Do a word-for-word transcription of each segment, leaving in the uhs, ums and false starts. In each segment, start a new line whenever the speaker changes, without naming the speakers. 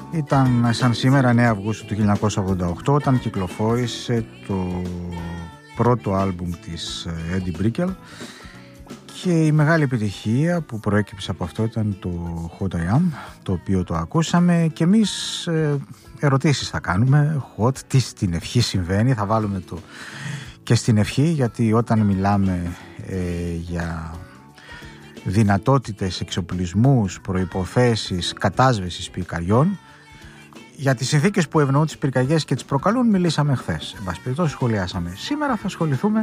Ήταν σαν σήμερα εννέα Αυγούστου του χίλια εννιακόσια ογδόντα οκτώ όταν κυκλοφόρησε το πρώτο άλμπουμ της Eddie Brickell και η μεγάλη επιτυχία που προέκυψε από αυτό ήταν το What I Am, το οποίο το ακούσαμε και εμείς ε, ερωτήσεις θα κάνουμε. What, τι στην ευχή συμβαίνει, θα βάλουμε το και στην ευχή, γιατί όταν μιλάμε ε, για δυνατότητες, εξοπλισμούς, προϋποθέσεις κατάσβεσης πυρκαγιών, για τις συνθήκες που ευνοούν τις πυρκαγιές και τις προκαλούν μιλήσαμε χθες. Εν πάση περιπτώσει σχολιάσαμε. Σήμερα θα ασχοληθούμε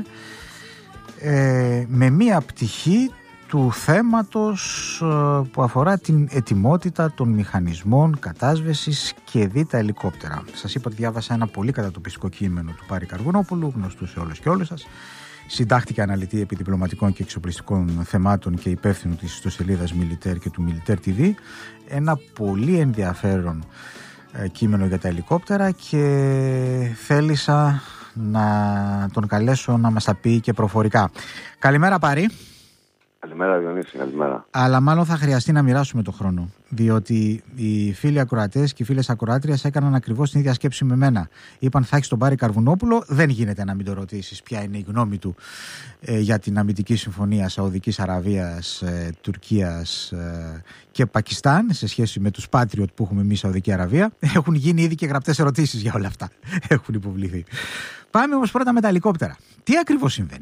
ε, με μία πτυχή του θέματος ε, που αφορά την ετοιμότητα των μηχανισμών κατάσβεσης και δι τα ελικόπτερα. Σας είπα ότι διάβασα ένα πολύ κατατοπιστικό κείμενο του Πάρη Καρβουνόπουλου, γνωστού σε όλους και όλες σας. Συντάχτηκε αναλυτή επιδιπλωματικών και εξοπλιστικών θεμάτων και υπεύθυνο της ιστοσελίδας Militaire και του Militaire τι βι. Ένα πολύ ενδιαφέρον ε, κείμενο για τα ελικόπτερα και θέλησα να τον καλέσω να μας τα πει και προφορικά. Καλημέρα Πάρη.
Καλημέρα Διονύση, καλημέρα.
Αλλά μάλλον θα χρειαστεί να μοιράσουμε το χρόνο, διότι οι φίλοι ακροατές και οι φίλες ακροάτριας έκαναν ακριβώς την ίδια σκέψη με μένα. Είπαν θα έχεις τον Πάρη Καρβουνόπουλο, δεν γίνεται να μην το ρωτήσεις ποια είναι η γνώμη του ε, για την αμυντική συμφωνία Σαουδικής Αραβίας, ε, Τουρκίας ε, και Πακιστάν σε σχέση με τους Patriot που έχουμε εμείς Σαουδική Αραβία. Έχουν γίνει ήδη και γραπτές ερωτήσεις για όλα αυτά. Έχουν υποβληθεί. Πάμε όμως πρώτα με τα ελικόπτερα. Τι ακριβώς συμβαίνει?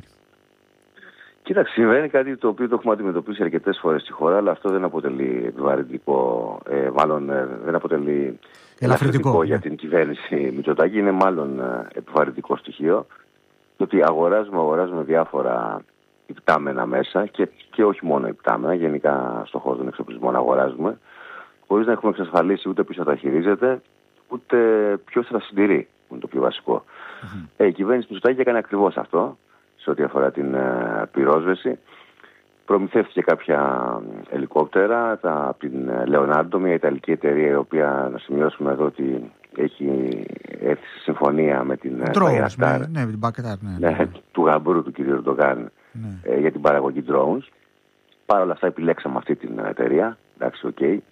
Κοίταξε, συμβαίνει κάτι το οποίο το έχουμε αντιμετωπίσει αρκετές φορές στη χώρα, αλλά αυτό δεν αποτελεί επιβαρυντικό, ε, μάλλον ε, δεν αποτελεί ελαφρυντικό για την κυβέρνηση Μητσοτάκη, είναι μάλλον ε, επιβαρυντικό στοιχείο. Το ότι αγοράζουμε, αγοράζουμε διάφορα υπτάμενα μέσα και, και όχι μόνο υπτάμενα, γενικά στον χώρο των εξοπλισμών αγοράζουμε, χωρίς να έχουμε εξασφαλίσει ούτε ποιος θα τα χειρίζεται, ούτε ποιος θα τα συντηρεί, που είναι το πιο βασικό. Mm-hmm. Ε, η κυβέρνηση Μητσοτάκη έκανε ακριβώς αυτό. Σε ό,τι αφορά την ε, πυρόσβεση, προμηθεύτηκε κάποια ελικόπτερα τα, από την Leonardo, μια ιταλική εταιρεία, η οποία να σημειώσουμε εδώ ότι έχει έρθει σε συμφωνία με την Bayraktar,
ναι, ναι, ναι,
ναι, του γαμπρού του κ. Ερντογάν, ναι, ε, για την παραγωγή drones. Παρ' όλα αυτά επιλέξαμε αυτή την εταιρεία. Εντάξει, οκ. Okay.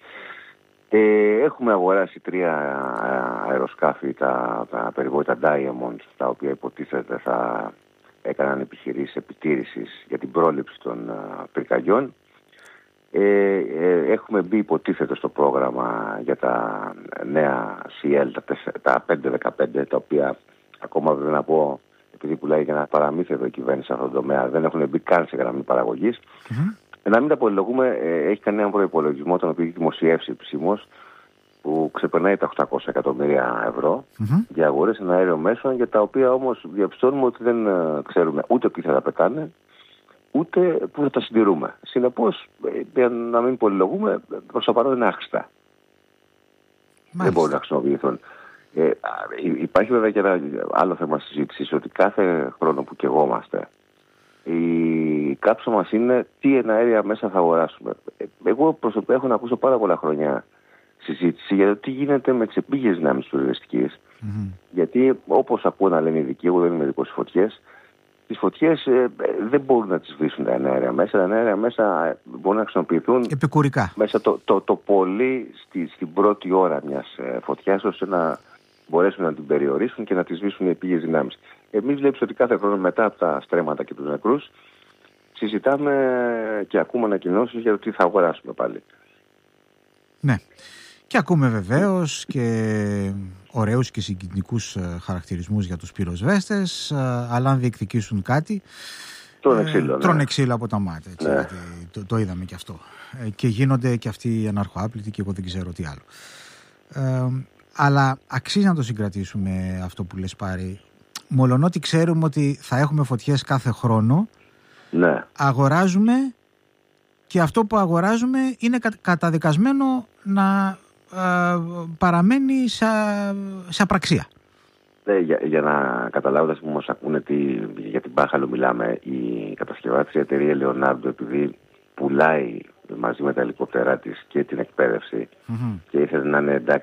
Ε, έχουμε αγοράσει τρία αεροσκάφη, τα, τα περιβόητα Diamond, τα οποία υποτίθεται θα έκαναν επιχειρήσεις επιτήρησης για την πρόληψη των uh, πυρκαγιών. Ε, ε, έχουμε μπει υποτίθεται στο πρόγραμμα για τα νέα σι ελ, τα, τα πεντακόσια δεκαπέντε, τα οποία ακόμα βέβαια να πω, επειδή πουλάει για ένα παραμύθι εδώ η κυβέρνηση σε αυτόν τον τομέα, δεν έχουν μπει καν σε γραμμή παραγωγής. Mm-hmm. Ε, να μην τα πολυλογούμε, ε, έχει κάνει έναν προϋπολογισμό, τον οποίο έχει δημοσιεύσει επισήμως, που ξεπερνάει τα οκτακόσια εκατομμύρια ευρώ mm-hmm. για αγορές εναέριων μέσων, για τα οποία όμως διαπιστώνουμε ότι δεν ξέρουμε ούτε ποιοι θα τα πετάνε, ούτε πού θα τα συντηρούμε. Συνεπώς, για να μην πολυλογούμε, προς το παρόν είναι άχρηστα. Δεν μπορούν να χρησιμοποιηθούν. Ε, υπάρχει βέβαια και ένα άλλο θέμα συζήτησης, ότι κάθε χρόνο που καιγόμαστε, η κάψα μας είναι τι εναέρια μέσα θα αγοράσουμε. Εγώ προσωπικά έχω να ακούσω πάρα πολλά χρόνια συζήτηση για το τι γίνεται με τις επίγειες δυνάμεις της πυροσβεστικής. Mm-hmm. Γιατί όπως ακούω να λένε οι ειδικοί, εγώ δεν είμαι ειδικός στις φωτιές, τις φωτιές ε, δεν μπορούν να τις σβήσουν τα εναέρια μέσα. Τα εναέρια μέσα ε, μπορούν να χρησιμοποιηθούν
επικουρικά.
Μέσα το, το, το πολύ στη, στην πρώτη ώρα μιας ε, φωτιάς, ώστε να μπορέσουν να την περιορίσουν και να τις σβήσουν οι επίγειες δυνάμεις. Εμείς βλέπεις ότι κάθε χρόνο μετά από τα στρέμματα και τους νεκρούς συζητάμε και ακούμε ανακοινώσεις για το τι θα αγοράσουμε πάλι.
Ναι. Και ακούμε βεβαίως και ωραίους και συγκινητικούς χαρακτηρισμούς για τους πυροσβέστες, αλλά αν διεκδικήσουν κάτι,
τρώνε ξύλο,
τρώνε
ναι.
ξύλο από τα μάτια. Έτσι, ναι. το, το είδαμε και αυτό. Και γίνονται και αυτοί αναρχοάπλητοι και εγώ δεν ξέρω τι άλλο. Ε, αλλά αξίζει να το συγκρατήσουμε αυτό που λες Πάρη. Μολονότι ξέρουμε ότι θα έχουμε φωτιές κάθε χρόνο,
ναι. αγοράζουμε
και αυτό που αγοράζουμε είναι καταδικασμένο να ε, παραμένει σε, σε απραξία.
Ναι, για, για να καταλάβετε που μας ακούνε τι, για την Μπάχαλο μιλάμε, η κατασκευάτρια εταιρεία Leonardo, επειδή πουλάει μαζί με τα ελικόπτερά της και την εκπαίδευση mm-hmm. και ήθελε να είναι εντάξει